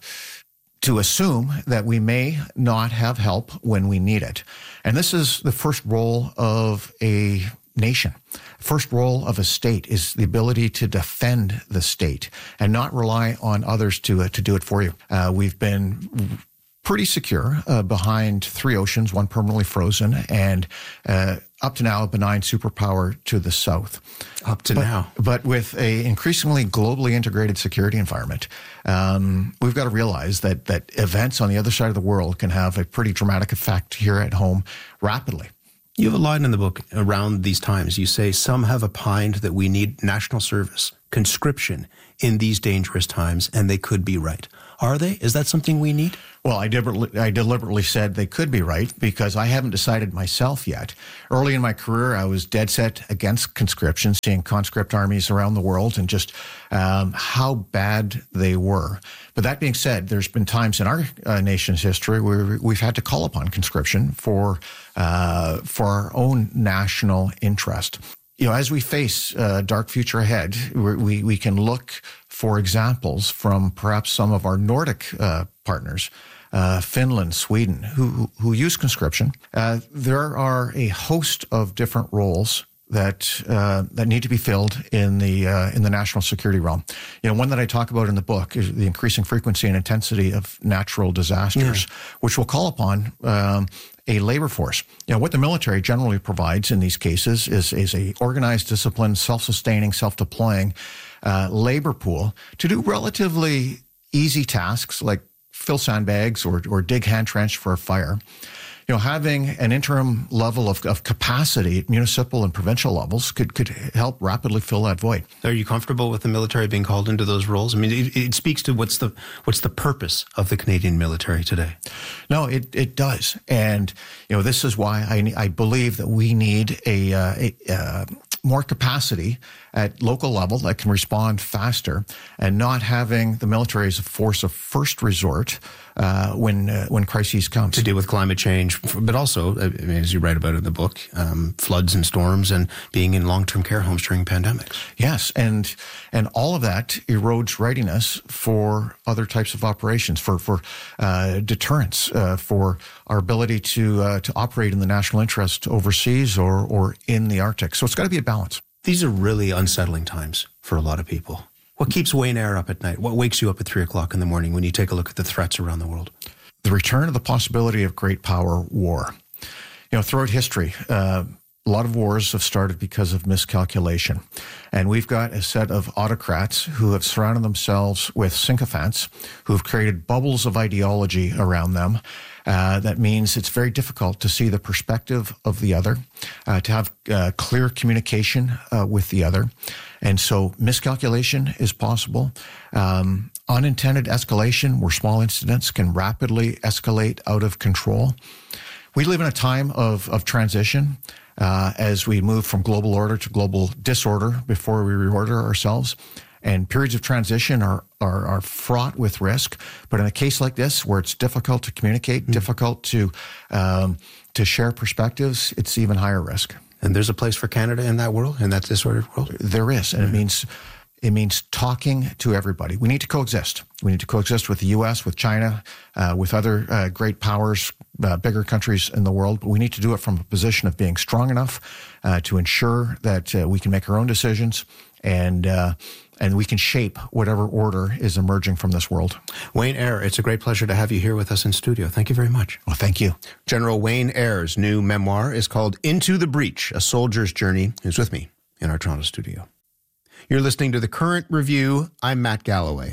to assume that we may not have help when we need it. And this is the first role of a nation. First role of a state is the ability to defend the state and not rely on others to uh, to do it for you. Uh, we've been pretty secure uh, behind three oceans, one permanently frozen, and uh, up to now, a benign superpower to the south. Up to but, now. But with a increasingly globally integrated security environment, um, we've got to realize that that events on the other side of the world can have a pretty dramatic effect here at home rapidly. You have a line in the book around these times. You say, some have opined that we need national service, conscription in these dangerous times, and they could be right. Are they? Is that something we need? Well, I deliberately, I deliberately said they could be right because I haven't decided myself yet. Early in my career, I was dead set against conscription, seeing conscript armies around the world and just um, how bad they were. But that being said, there's been times in our uh, nation's history where we've had to call upon conscription for uh, for our own national interest. You know, as we face a dark future ahead, we, we can look for examples from perhaps some of our Nordic uh, partners, uh, Finland, Sweden, who, who use conscription. Uh, there are a host of different roles that uh, that need to be filled in the uh, in the national security realm. You know, one that I talk about in the book is the increasing frequency and intensity of natural disasters, yeah. which will call upon um, a labor force. You know, what the military generally provides in these cases is is a organized, disciplined, self-sustaining, self-deploying uh, labor pool to do relatively easy tasks like fill sandbags or or dig hand trench for a fire. You know, having an interim level of, of capacity at municipal and provincial levels could, could help rapidly fill that void. Are you comfortable with the military being called into those roles? I mean, it, it speaks to what's the what's the purpose of the Canadian military today. No, it, it does. And, you know, this is why I, I believe that we need a, uh, a uh, more capacity at local level that can respond faster and not having the military as a force of first resort uh, when uh, when crises come. To deal with climate change, but also, I mean, as you write about in the book, um, floods and storms and being in long-term care homes during pandemics. Yes, and and all of that erodes readiness for other types of operations, for, for uh, deterrence, uh, for our ability to uh, to operate in the national interest overseas or, or in the Arctic. So it's got to be a balance. These are really unsettling times for a lot of people. What keeps Wayne Eyre up at night? What wakes you up at three o'clock in the morning when you take a look at the threats around the world? The return of the possibility of great power war. You know, throughout history, uh, a lot of wars have started because of miscalculation. And we've got a set of autocrats who have surrounded themselves with sycophants, who have created bubbles of ideology around them. Uh, that means it's very difficult to see the perspective of the other, uh, to have uh, clear communication uh, with the other. And so miscalculation is possible. Um, unintended escalation, where small incidents can rapidly escalate out of control. We live in a time of, of transition uh, as we move from global order to global disorder before we reorder ourselves. And periods of transition are, are, are fraught with risk. But in a case like this, where it's difficult to communicate, mm. difficult to um, to share perspectives, it's even higher risk. And there's a place for Canada in that world, in that disordered world? There is, and mm. it means it means talking to everybody. We need to coexist. We need to coexist with the U S, with China, uh, with other uh, great powers, uh, bigger countries in the world. But we need to do it from a position of being strong enough uh, to ensure that uh, we can make our own decisions and uh, and we can shape whatever order is emerging from this world. Wayne Eyre, it's a great pleasure to have you here with us in studio. Thank you very much. Well, thank you. General Wayne Eyre's new memoir is called Into the Breach, A Soldier's Journey. He's with me in our Toronto studio. You're listening to The Current Review. I'm Matt Galloway.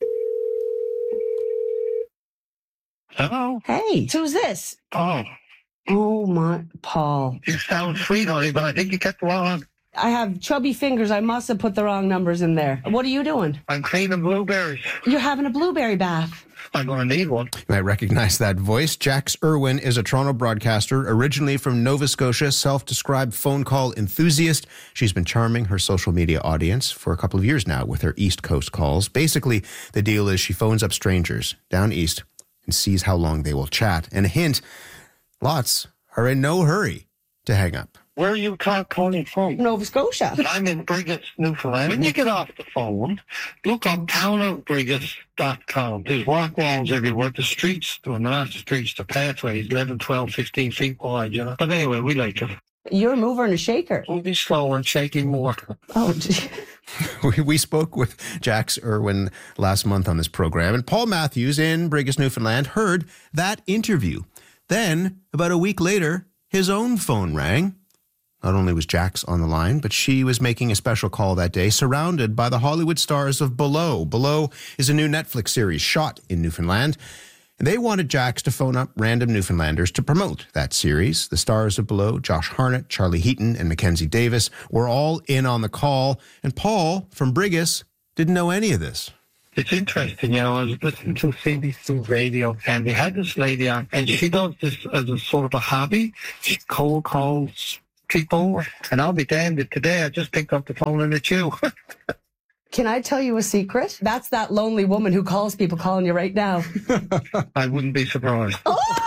Hello? Hey, who's this? Paul. Oh, my, Paul. You sound sweet, honey, but I think you kept the wrong. I have chubby fingers. I must have put the wrong numbers in there. What are you doing? I'm cleaning blueberries. You're having a blueberry bath. I'm going to need one. You might recognize that voice. Jax Irwin is a Toronto broadcaster, originally from Nova Scotia, self-described phone call enthusiast. She's been charming her social media audience for a couple of years now with her East Coast calls. Basically, the deal is she phones up strangers down east and sees how long they will chat. And a hint, lots are in no hurry to hang up. Where are you calling from? Nova Scotia. I'm in Brigus, Newfoundland. When you get off the phone, look up town of brigus dot com. There's walk walls everywhere. The streets, well, not the streets, the pathways, eleven, twelve, fifteen feet wide, you know. But anyway, we like it. You're a mover and a shaker. We'll be slower and shaking more. Oh, gee. we, we spoke with Jax Irwin last month on this program, and Paul Matthews in Brigus, Newfoundland, heard that interview. Then, about a week later, his own phone rang. Not only was Jax on the line, but she was making a special call that day, surrounded by the Hollywood stars of Below. Below is a new Netflix series shot in Newfoundland. And they wanted Jax to phone up random Newfoundlanders to promote that series. The stars of Below, Josh Harnett, Charlie Heaton, and Mackenzie Davis, were all in on the call. And Paul from Brigus didn't know any of this. It's interesting, you know, I was listening to C B C radio, and they had this lady on, and she does this as a sort of a hobby. She cold calls people, and I'll be damned if today I just picked up the phone and it's you. Can I tell you a secret? That's that lonely woman who calls people calling you right now. I wouldn't be surprised.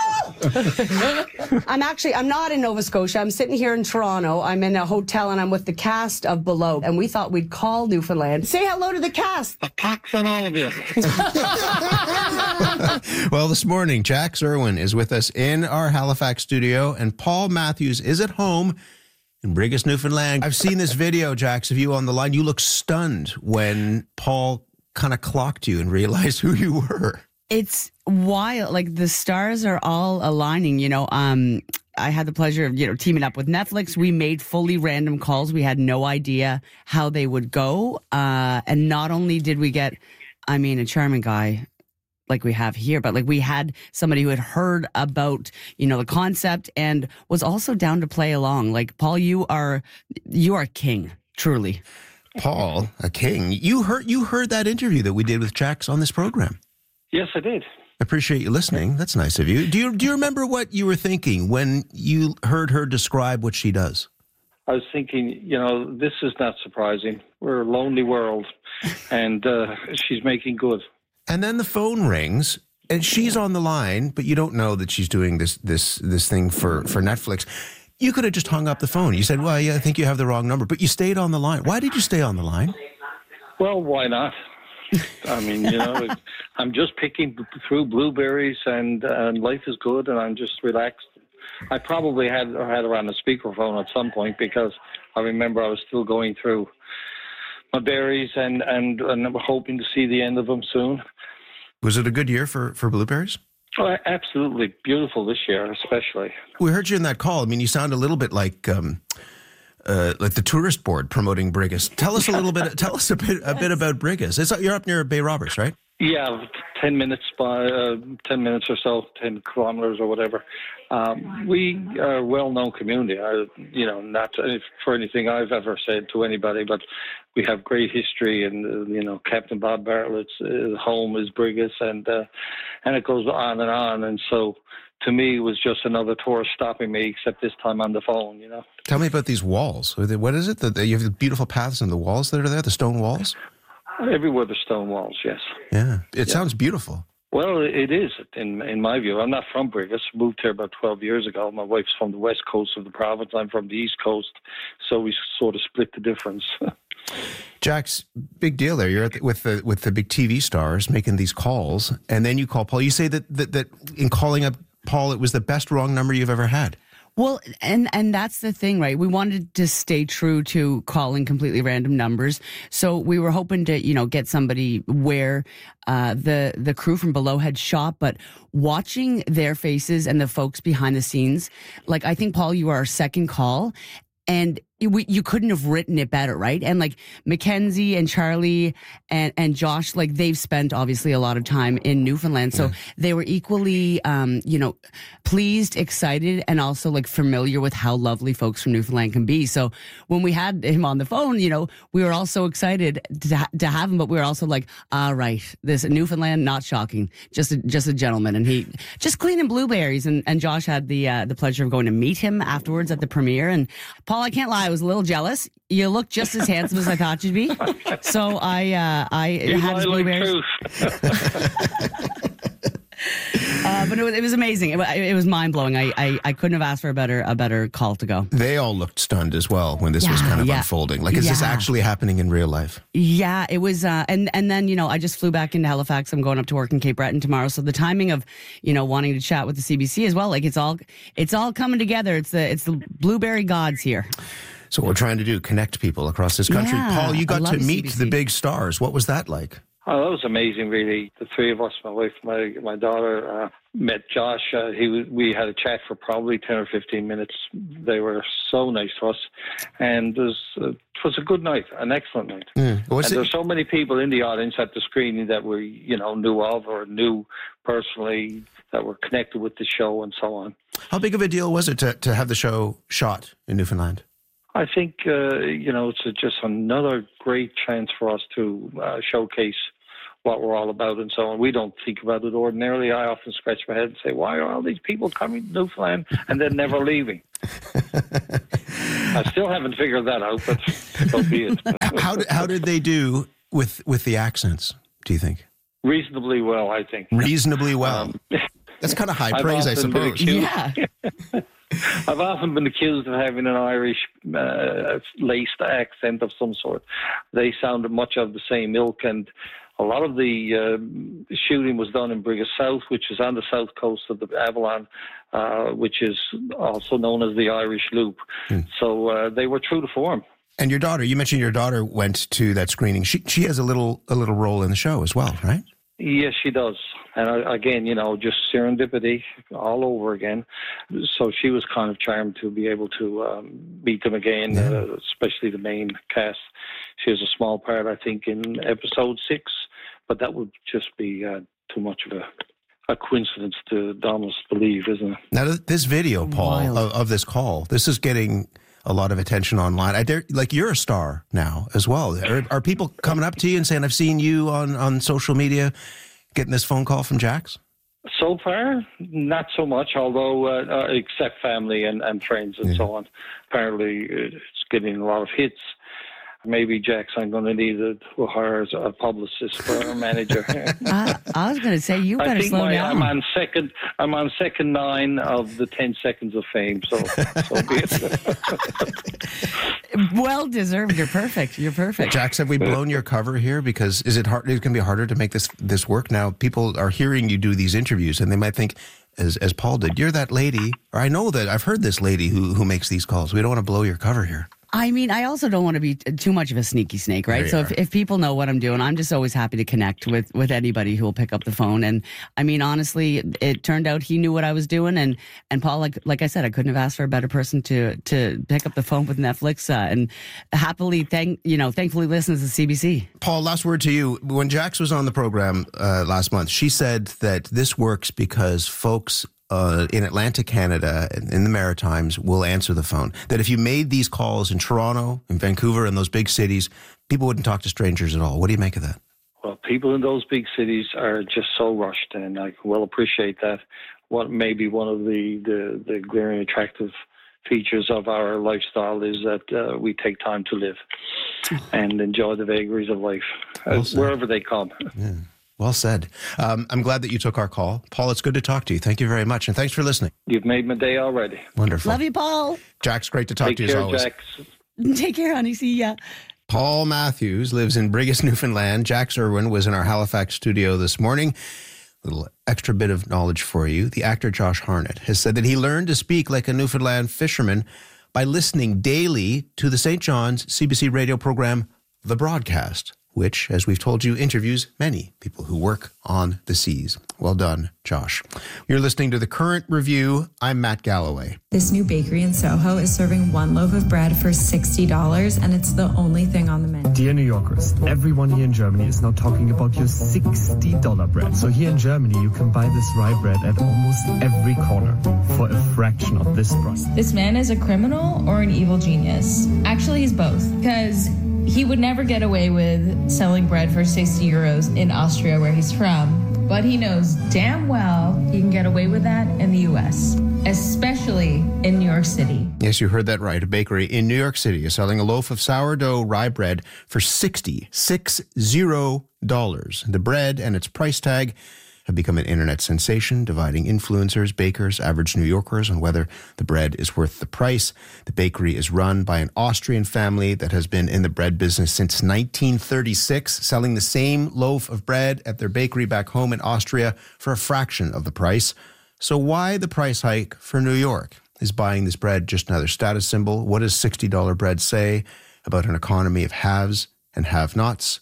I'm actually, I'm not in Nova Scotia. I'm sitting here in Toronto. I'm in a hotel and I'm with the cast of Below. And we thought we'd call Newfoundland. Say hello to the cast. A pox on all of you. Well, this morning, Jax Irwin is with us in our Halifax studio, and Paul Matthews is at home in Brigus, Newfoundland. I've seen this video, Jax, of you on the line. You look stunned when Paul kind of clocked you and realized who you were. It's wild. Like, the stars are all aligning, you know. Um, I had the pleasure of, you know, teaming up with Netflix. We made fully random calls. We had no idea how they would go. Uh, and not only did we get, I mean, a charming guy like we have here, but like we had somebody who had heard about, you know, the concept and was also down to play along. Like, Paul, you are, you are king, truly. Paul, a king. You heard, you heard that interview that we did with Jax on this program. Yes, I did. I appreciate you listening. That's nice of you. Do you do you remember what you were thinking when you heard her describe what she does? I was thinking, you know, this is not surprising. We're a lonely world, and uh, she's making good. And then the phone rings, and she's on the line, but you don't know that she's doing this this this thing for, for Netflix. You could have just hung up the phone. You said, well, yeah, I think you have the wrong number, but you stayed on the line. Why did you stay on the line? Well, why not? I mean, you know, I'm just picking through blueberries, and, and life is good, and I'm just relaxed. I probably had had her on the speakerphone at some point because I remember I was still going through my berries and, and, and I'm hoping to see the end of them soon. Was it a good year for, for blueberries? Oh, absolutely beautiful this year, especially. We heard you in that call. I mean, you sound a little bit like... Um, Uh, like the tourist board promoting Brigus. Tell us a little bit. Tell us a bit a bit about Brigus. It's, you're up near Bay Roberts, right? Yeah, ten minutes by uh, ten minutes or so, ten kilometers or whatever. Um, we are a well-known community. I, you know, not for anything I've ever said to anybody, but we have great history. And uh, you know, Captain Bob Bartlett's uh, home is Brigus, and uh, and it goes on and on. And so, to me, it was just another tourist stopping me, except this time on the phone, you know. Tell me about these walls. What is it? The, you have the beautiful paths and the walls that are there, the stone walls? Everywhere the stone walls, yes. Yeah. It yeah. sounds beautiful. Well, it is, in in my view. I'm not from Brigus. Moved here about twelve years ago. My wife's from the west coast of the province. I'm from the east coast. So we sort of split the difference. Jax, big deal there. You're at the, with the with the big T V stars making these calls, and then you call Paul. You say that that, that in calling up Paul, it was the best wrong number you've ever had. Well, and and that's the thing, right? We wanted to stay true to calling completely random numbers. So we were hoping to, you know, get somebody where uh, the the crew from Below had shot, but watching their faces and the folks behind the scenes, like, I think, Paul, you are our second call, and we, you couldn't have written it better, right? And like Mackenzie and Charlie and, and Josh, like, they've spent obviously a lot of time in Newfoundland. So yeah. They were equally, um, you know, pleased, excited, and also like familiar with how lovely folks from Newfoundland can be. So when we had him on the phone, you know, we were all so excited to, to have him, but we were also like, all right, this Newfoundland, not shocking, just a, just a gentleman. And he just cleaning blueberries. And, and Josh had the, uh, the pleasure of going to meet him afterwards at the premiere. And Paul, I can't lie, I was a little jealous. You look just as handsome as I thought you'd be. So I, uh, I you had his blueberries. uh, but it was, it was amazing. It, it was mind blowing. I, I, I couldn't have asked for a better, a better call to go. They all looked stunned as well when this yeah, was kind of yeah. unfolding. Like, is yeah. this actually happening in real life? Yeah, it was. Uh, and, and then, you know, I just flew back into Halifax. I'm going up to work in Cape Breton tomorrow. So the timing of, you know, wanting to chat with the C B C as well, like, it's all, it's all coming together. It's the, it's the blueberry gods here. So what we're trying to do, connect people across this country. Yeah, Paul, you got to meet C B C. the big stars. What was that like? Oh, that was amazing, really. The three of us, my wife, my my daughter, uh, met Josh. Uh, he was, we had a chat for probably ten or fifteen minutes. They were so nice to us. And it was, uh, it was a good night, an excellent night. Mm. And there's so many people in the audience at the screening that we, you know, knew of or knew personally that were connected with the show and so on. How big of a deal was it to, to have the show shot in Newfoundland? I think, uh, you know, it's a, just another great chance for us to uh, showcase what we're all about and so on. We don't think about it ordinarily. I often scratch my head and say, why are all these people coming to Newfoundland and then never leaving? I still haven't figured that out, but so be it. how, did, how did they do with, with the accents, do you think? Reasonably well, I think. Reasonably well. Um, That's kind of high I've praise, I suppose. Yeah. I've often been accused of having an Irish uh, laced accent of some sort. They sounded much of the same ilk, and a lot of the uh, shooting was done in Brigus South, which is on the south coast of the Avalon, uh, which is also known as the Irish Loop. Hmm. So uh, they were true to form. And your daughter, you mentioned your daughter went to that screening. She she has a little a little role in the show as well, right? Yes, she does. And uh, again, you know, just serendipity all over again. So she was kind of charmed to be able to um, meet them again, yeah. uh, especially the main cast. She has a small part, I think, in episode six, but that would just be uh, too much of a, a coincidence to almost believe, isn't it? Now, this video, Paul, of, of this call, this is getting a lot of attention online. I dare, like, you're a star now as well. Are, are people coming up to you and saying, I've seen you on, on social media getting this phone call from Jax? So far, not so much, although uh, uh, except family and, and friends and yeah. so on. Apparently, it's getting a lot of hits. Maybe, Jax, I'm going to need to hire a publicist or a manager. uh, I was going to say, you better I think slow my, down. I'm on second. I'm on second nine of the ten seconds of fame. So, so be it. Well deserved. You're perfect. You're perfect. Jax, have we blown your cover here? Because is it hard? It's going to be harder to make this this work now. People are hearing you do these interviews, and they might think, as as Paul did, you're that lady, or I know that I've heard this lady who who makes these calls. We don't want to blow your cover here. I mean, I also don't want to be too much of a sneaky snake, right? So if, if people know what I'm doing, I'm just always happy to connect with, with anybody who will pick up the phone. And I mean, honestly, it turned out he knew what I was doing. And, and Paul, like like I said, I couldn't have asked for a better person to to pick up the phone with Netflix uh, and happily, thank you know, thankfully listens to C B C. Paul, last word to you. When Jax was on the program uh, last month, she said that this works because folks Uh, in Atlantic, Canada, in the Maritimes, will answer the phone. That if you made these calls in Toronto, in Vancouver, in those big cities, people wouldn't talk to strangers at all. What do you make of that? Well, people in those big cities are just so rushed, and I well appreciate that. What may be one of the, the, the glaring attractive features of our lifestyle is that uh, we take time to live and enjoy the vagaries of life, uh, wherever they come. Yeah. Well said. Um, I'm glad that you took our call. Paul, it's good to talk to you. Thank you very much, and thanks for listening. You've made my day already. Wonderful. Love you, Paul. Jax, great to talk Take to you care, as always. Jax. Take care, honey. See ya. Paul Matthews lives in Brigus, Newfoundland. Jax Irwin was in our Halifax studio this morning. A little extra bit of knowledge for you. The actor Josh Harnett has said that he learned to speak like a Newfoundland fisherman by listening daily to the Saint John's C B C radio program, The Broadcast, which, as we've told you, interviews many people who work on the seas. Well done, Josh. You're listening to The Current Review. I'm Matt Galloway. This new bakery in Soho is serving one loaf of bread for sixty dollars, and it's the only thing on the menu. Dear New Yorkers, everyone here in Germany is now talking about your sixty dollars bread. So here in Germany, you can buy this rye bread at almost every corner for a fraction of this price. This man is a criminal or an evil genius. Actually, he's both, because he would never get away with selling bread for sixty euros in Austria, where he's from. But he knows damn well he can get away with that in the U S, especially in New York City. Yes, you heard that right. A bakery in New York City is selling a loaf of sourdough rye bread for sixty dollars. The bread and its price tag have become an internet sensation, dividing influencers, bakers, average New Yorkers on whether the bread is worth the price. The bakery is run by an Austrian family that has been in the bread business since nineteen thirty-six, selling the same loaf of bread at their bakery back home in Austria for a fraction of the price. So why the price hike for New York? Is buying this bread just another status symbol? What does sixty dollars bread say about an economy of haves and have-nots?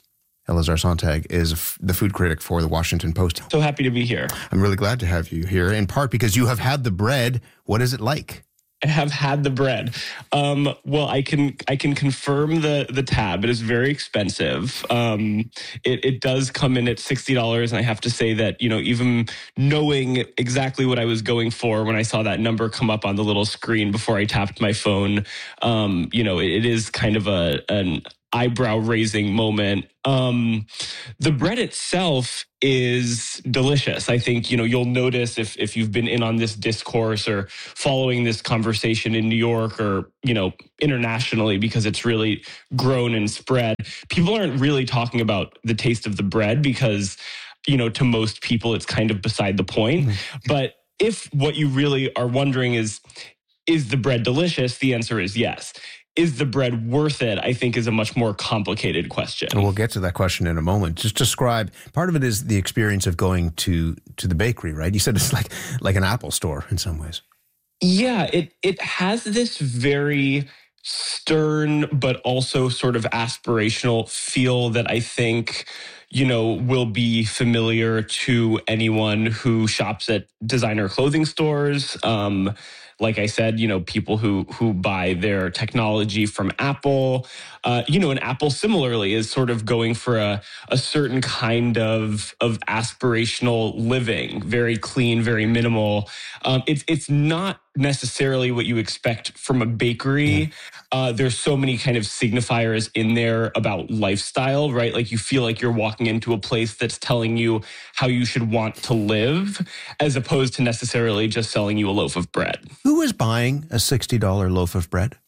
Elazar Sontag is f- the food critic for the Washington Post. So happy to be here. I'm really glad to have you here, in part because you have had the bread. What is it like? I have had the bread. Um, well, I can I can confirm the the tab. It is very expensive. Um, it, it does come in at sixty dollars, and I have to say that, you know, even knowing exactly what I was going for when I saw that number come up on the little screen before I tapped my phone, um, you know, it, it is kind of a an eyebrow-raising moment. Um, the bread itself is delicious. I think, you know, you'll notice if if you've been in on this discourse or following this conversation in New York or, you know, internationally, because it's really grown and spread, people aren't really talking about the taste of the bread because, you know, to most people, it's kind of beside the point. Mm-hmm. But if what you really are wondering is, is the bread delicious? The answer is yes. Is the bread worth it? I think is a much more complicated question. And we'll get to that question in a moment. Just describe, part of it is the experience of going to to the bakery, right? You said it's like like an Apple store in some ways. Yeah, it it has this very stern but also sort of aspirational feel that I think, you know, will be familiar to anyone who shops at designer clothing stores. Um, Like I said, you know, people who who buy their technology from Apple, uh, you know, and Apple similarly is sort of going for a, a certain kind of of aspirational living, very clean, very minimal. Um, it's it's not necessarily what you expect from a bakery. Uh, there's so many kind of signifiers in there about lifestyle, right? Like you feel like you're walking into a place that's telling you how you should want to live, as opposed to necessarily just selling you a loaf of bread. Who is buying a sixty dollars loaf of bread?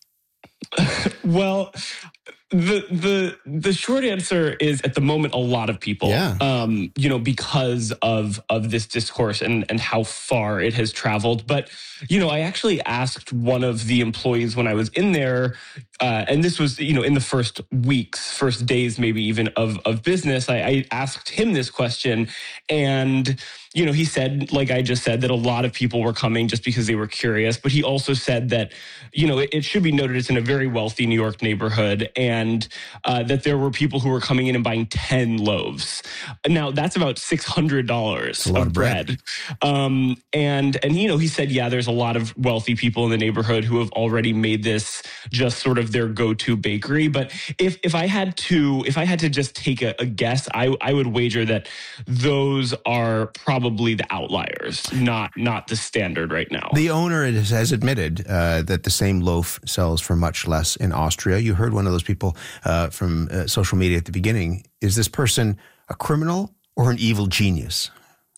Well, the the the short answer is at the moment a lot of people. Yeah. Um, you know, because of of this discourse and and how far it has traveled. But you know, I actually asked one of the employees when I was in there, uh, and this was, you know, in the first weeks, first days, maybe even of of business. I, I asked him this question, and you know, he said, like I just said, that a lot of people were coming just because they were curious. But he also said that, you know, it, it should be noted it's in a very wealthy New York neighborhood, and uh, that there were people who were coming in and buying ten loaves. Now, that's about six hundred dollars of, of bread. bread. Um, and, and, you know, he said, yeah, there's a lot of wealthy people in the neighborhood who have already made this just sort of their go-to bakery. But if, if I had to, if I had to just take a, a guess, I, I would wager that those are probably Probably the outliers, not not the standard right now. The owner has admitted uh, that the same loaf sells for much less in Austria. You heard one of those people uh, from uh, social media at the beginning. Is this person a criminal or an evil genius?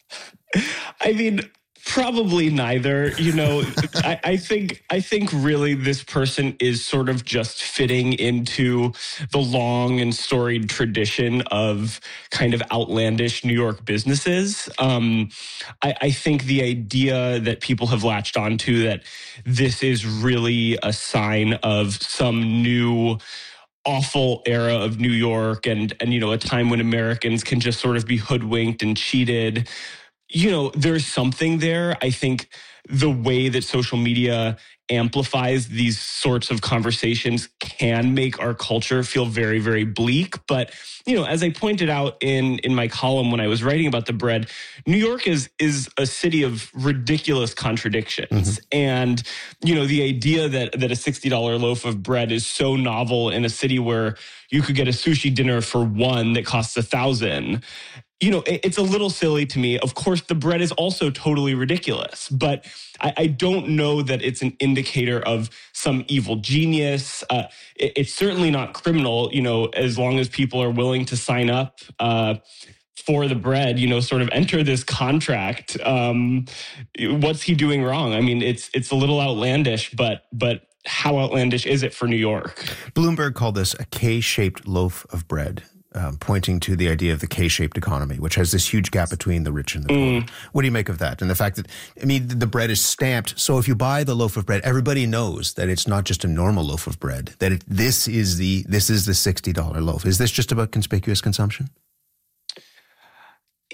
I mean, probably neither. You know, I, I think I think really this person is sort of just fitting into the long and storied tradition of kind of outlandish New York businesses. Um, I, I think the idea that people have latched onto that this is really a sign of some new awful era of New York and, and, you know, a time when Americans can just sort of be hoodwinked and cheated. You know, there's something there. I think the way that social media amplifies these sorts of conversations can make our culture feel very, very bleak. But, you know, as I pointed out in, in my column when I was writing about the bread, New York is is a city of ridiculous contradictions. Mm-hmm. And, you know, the idea that, that a sixty dollars loaf of bread is so novel in a city where you could get a sushi dinner for one that costs a thousand. You know, it's a little silly to me. Of course, the bread is also totally ridiculous, but I, I don't know that it's an indicator of some evil genius. Uh, it, it's certainly not criminal, you know, as long as people are willing to sign up uh, for the bread, you know, sort of enter this contract. Um, what's he doing wrong? I mean, it's it's a little outlandish, but but how outlandish is it for New York? Bloomberg called this a K-shaped loaf of bread. Um, pointing to the idea of the K-shaped economy, which has this huge gap between the rich and the poor. Mm. What do you make of that? And the fact that, I mean, the bread is stamped, so if you buy the loaf of bread, everybody knows that it's not just a normal loaf of bread, that it, this is the this is the sixty dollars loaf. Is this just about conspicuous consumption?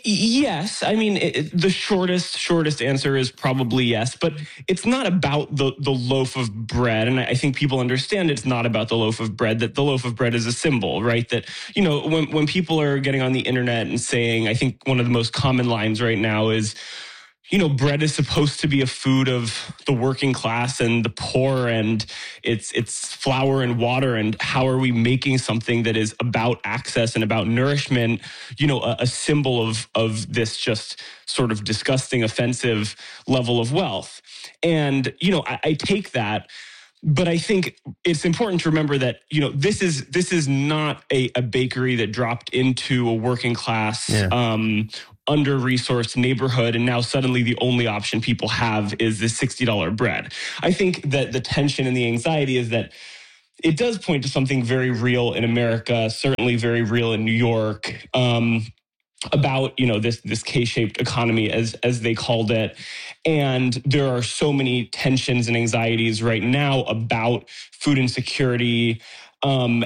Yes. I mean, it, the shortest, shortest answer is probably yes, but it's not about the, the loaf of bread. And I think people understand it's not about the loaf of bread, that the loaf of bread is a symbol, right? That, you know, when, when people are getting on the internet and saying, I think one of the most common lines right now is, you know, bread is supposed to be a food of the working class and the poor, and it's it's flour and water. And how are we making something that is about access and about nourishment, you know, a, a symbol of of this just sort of disgusting, offensive level of wealth? And, you know, I, I take that. But I think it's important to remember that, you know, this is this is not a, a bakery that dropped into a working class, yeah. um, under-resourced neighborhood, and now suddenly the only option people have is this sixty dollars bread. I think that the tension and the anxiety is that it does point to something very real in America, certainly very real in New York, um, about, you know, this this K-shaped economy, as as they called it. And there are so many tensions and anxieties right now about food insecurity, um,